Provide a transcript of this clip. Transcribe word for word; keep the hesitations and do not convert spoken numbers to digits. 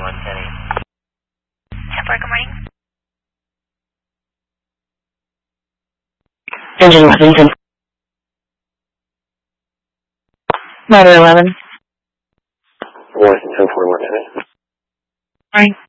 forty-one ten eight. ten four, good morning. Engine Washington. Matter eleven. Washington forty-one ten eight. Morning.